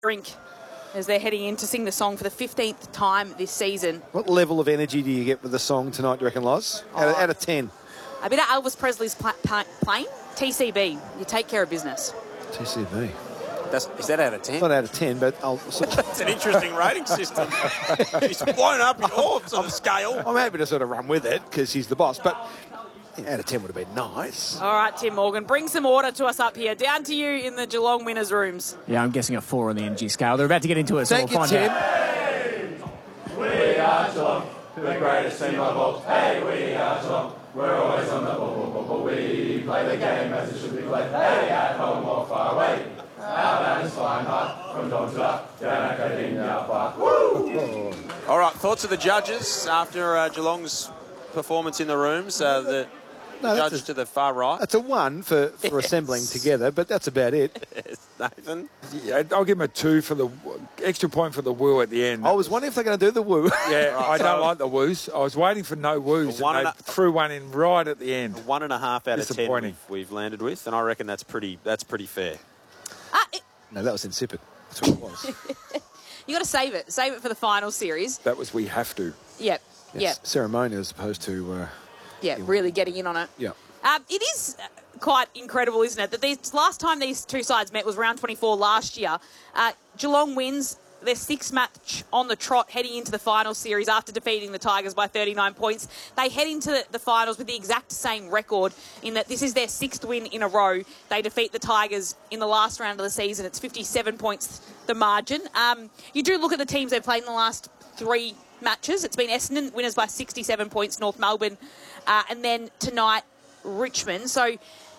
Drink as they're heading in to sing the song for the 15th time this season. What level of energy do you get with the song tonight, do you reckon, Loz? Out of 10? A bit of Elvis Presley's playing. TCB, you take care of business. TCB. Is that out of 10? Not out of 10, but I'll... That's an interesting rating system. He's blown up in all sort of scale. I'm happy to sort of run with it because he's the boss, but out of 10 would have been nice. All right, Tim Morgan, bring some order to us up here. Down to you in the Geelong winners' rooms. Yeah, I'm guessing a 4 on the energy scale. They're about to get into it, so Thank we'll you, find Tim. out. We are Geelong, the greatest team of all. Hey, we are Geelong. We're always on the ball. We play the game as it should be played. Hey, at home or far away. Our banners flying high from dawn to dark. Down at Cardinia Park. Woo! All right, thoughts of the judges after Geelong's performance in the rooms? The judge to the far right. That's a 1 for assembling together, but that's about it. Yes, Nathan? Yeah, I'll give him a 2 for the extra point for the woo at the end. I was wondering if they're going to do the woo. Yeah, I don't like the woos. I was waiting for no woos. And they threw one in right at the end. 1.5 out of 10 we've landed with, and I reckon that's pretty fair. No, that was insipid. That's what it was. You got to save it. Save it for the final series. That was we have to. Yep. Yes, Yep. ceremonial as opposed to... really getting in on it. Yeah. It is quite incredible, isn't it, that these last time these two sides met was round 24 last year. Geelong wins their 6th match on the trot heading into the final series after defeating the Tigers by 39 points. They head into the finals with the exact same record in that this is their 6th win in a row. They defeat the Tigers in the last round of the season. It's 57 points the margin. You do look at the teams they've played in the last 3 matches. It's been Essendon, winners by 67 points, North Melbourne, and then tonight, Richmond. So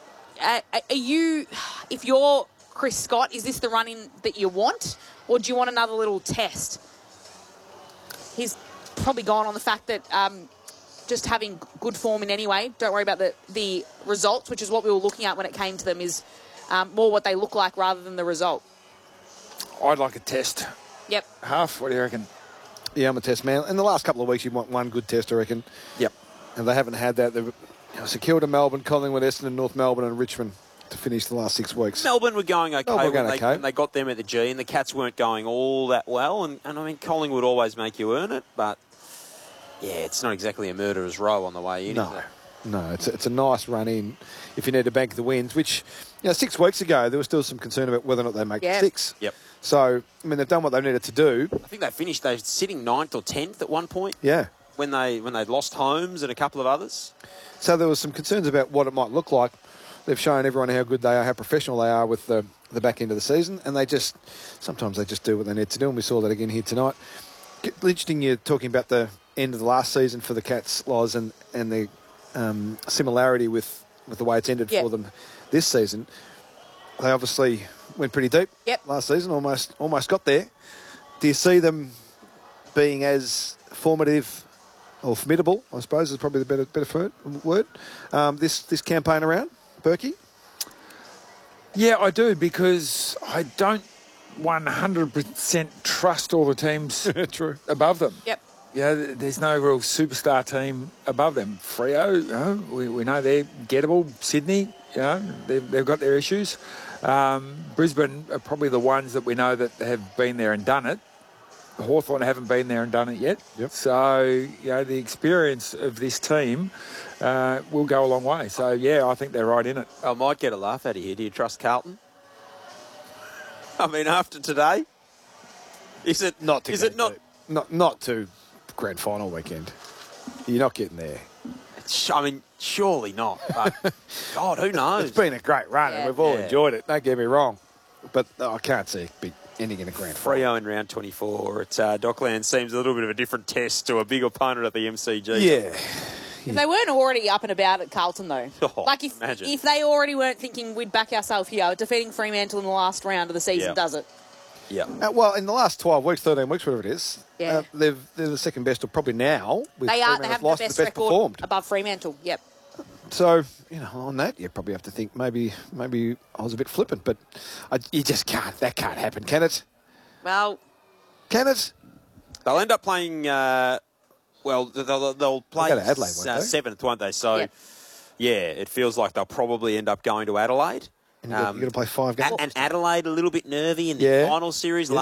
if you're Chris Scott, is this the run-in that you want, or do you want another little test? He's probably gone on the fact that just having good form in any way, don't worry about the results, which is what we were looking at when it came to them, is more what they look like rather than the result. I'd like a test. Yep. Half, what do you reckon? Yeah, I'm a test man. In the last couple of weeks, you want one good test, I reckon. Yep. And they haven't had that. They've St Kilda, Melbourne, Collingwood, Essendon, North Melbourne and Richmond to finish the last 6 weeks. Melbourne were going okay, when they got them at the G, and the Cats weren't going all that well. And I mean, Collingwood always make you earn it, but yeah, it's not exactly a murderer's row on the way in. No, it's a nice run in if you need to bank the wins, which 6 weeks ago there was still some concern about whether or not they make 6. Yep. So, I mean, they've done what they needed to do. I think they were sitting 9th or 10th at one point. Yeah. When they'd lost Holmes and a couple of others. So there was some concerns about what it might look like. They've shown everyone how good they are, how professional they are with the back end of the season, and sometimes they just do what they need to do, and we saw that again here tonight. Interesting you're talking about the end of the last season for the Cats, Loz, and the similarity with the way it's ended for them this season. They obviously went pretty deep last season, almost got there. Do you see them being as formative or formidable, I suppose is probably the better word, this campaign around, Berkey? Yeah, I do, because I don't 100% trust all the teams True. above them. Yep. Yeah, there's no real superstar team above them. Freo, we know they're gettable. Sydney, they've got their issues. Brisbane are probably the ones that we know that have been there and done it. Hawthorn haven't been there and done it yet. Yep. So, the experience of this team will go a long way. So, I think they're right in it. I might get a laugh out of here. Do you trust Carlton? I mean, after today, is it not to grand final weekend? You're not getting there. I mean, surely not. But God, who knows? It's been a great run, and we've all enjoyed it. Don't get me wrong, but I can't see it ending in a grand final. Freo in round 24 at Dockland seems a little bit of a different test to a big opponent at the MCG. Yeah. If they weren't already up and about at Carlton, though, if they already weren't thinking we'd back ourselves here, defeating Fremantle in the last round of the season does it. Yeah. Well, in the last 12 weeks, 13 weeks, whatever it is, they're the second best, or probably now. They have the best record performed above Fremantle. Yep. So, on that, you probably have to think maybe I was a bit flippant, but you just can't. That can't happen, can it? Well, can it? They'll end up playing. They'll play Adelaide, won't they? 7th, won't they? So, it feels like they'll probably end up going to Adelaide. And you've got to play 5 games. And Adelaide a little bit nervy in the Yeah. final series. Yeah.